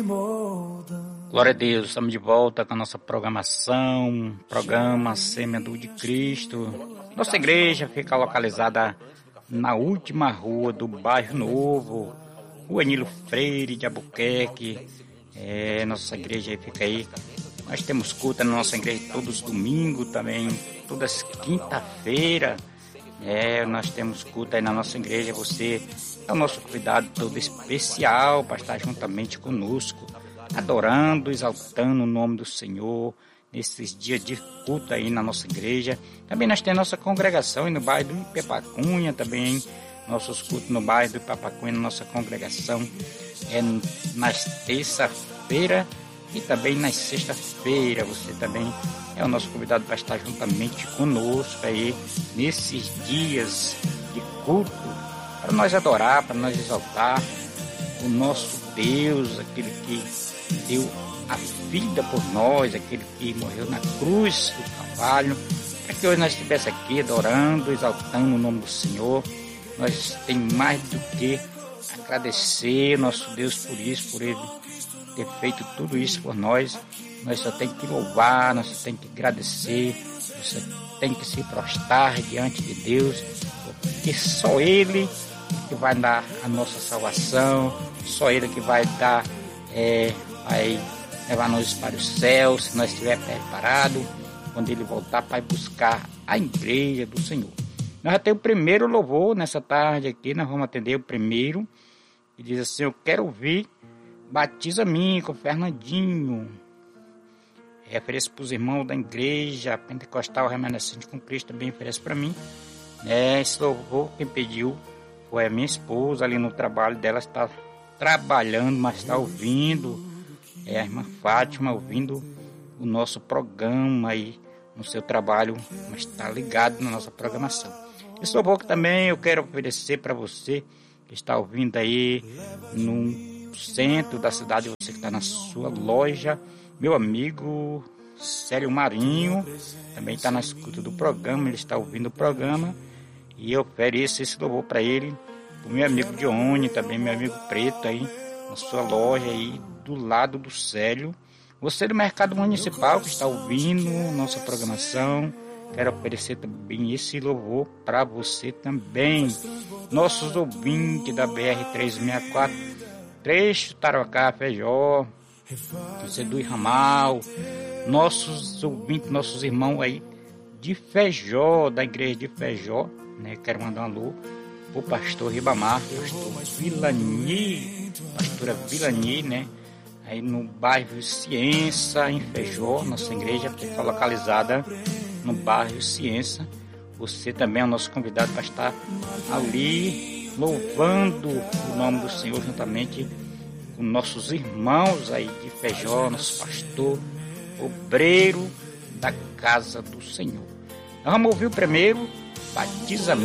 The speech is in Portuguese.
Glória a Deus, estamos de volta com a nossa programação, programa Semeadura de Cristo. Nossa igreja fica localizada na última rua do Bairro Novo, Rua Nilo Freire de Albuquerque. Nossa igreja fica aí. Nós temos culto na nossa igreja todos os domingos também, todas quinta-feira. Nós temos culto aí na nossa igreja. Você é o nosso convidado todo especial para estar juntamente conosco, adorando, exaltando o nome do Senhor nesses dias de culto aí na nossa igreja. Também nós temos nossa congregação aí no bairro do Ipapacunha, também nossos cultos no bairro do Ipapacunha, na nossa congregação nas terça-feira e também nas sexta-feira. Você também é o nosso convidado para estar juntamente conosco aí nesses dias de culto, para nós adorar, para nós exaltar o nosso Deus, aquele que deu a vida por nós, aquele que morreu na cruz do Calvário, para que hoje nós estivéssemos aqui adorando, exaltando o nome do Senhor. Nós temos mais do que agradecer nosso Deus por isso, por Ele ter feito tudo isso por nós. Nós só temos que louvar, nós só temos que agradecer, nós só temos que se prostrar diante de Deus, porque só Ele que vai dar a nossa salvação, só Ele que vai dar, vai levar nós para o céu, se nós estivermos preparados, quando Ele voltar para buscar a igreja do Senhor. Nós já temos o primeiro louvor nessa tarde aqui, nós vamos atender o primeiro, que diz assim: eu quero ouvir Batiza-me com Fernandinho. Ofereço para os irmãos da igreja Pentecostal Remanescente com Cristo, também oferece para mim. Esse louvor quem pediu foi a minha esposa, ali no trabalho dela, está trabalhando, mas está ouvindo. A irmã Fátima ouvindo o nosso programa aí no seu trabalho, mas está ligado na nossa programação. Esse louvor que também eu quero oferecer para você que está ouvindo aí no centro da cidade, você que está na sua loja, meu amigo Célio Marinho, também está na escuta do programa, ele está ouvindo o programa, e eu ofereço esse louvor para ele, o meu amigo Dione, também meu amigo Preto aí, na sua loja aí, do lado do Célio. Você do Mercado Municipal que está ouvindo nossa programação, quero oferecer também esse louvor para você também. Nossos ouvintes da BR-364, trecho Tarauacá, Feijó, você do Ramal, nossos ouvintes, nossos irmãos aí de Feijó, da igreja de Feijó, né? Quero mandar um alô o pastor Ribamar, pastor Vilani, pastora Vilani, né? Aí no bairro Ciência, em Feijó, nossa igreja fica localizada no bairro Ciência. Você também é o nosso convidado para estar ali louvando o nome do Senhor juntamente com nossos irmãos aí de Feijó, nosso pastor, obreiro da casa do Senhor. Nós vamos ouvir o primeiro, Batiza-me